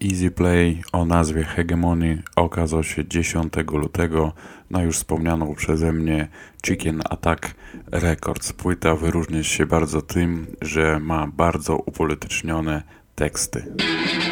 Easy Play o nazwie Hegemony okazał się 10 lutego na już wspomnianą przeze mnie Chicken Attack Records. Płyta wyróżnia się bardzo tym, że ma bardzo upolitycznione teksty.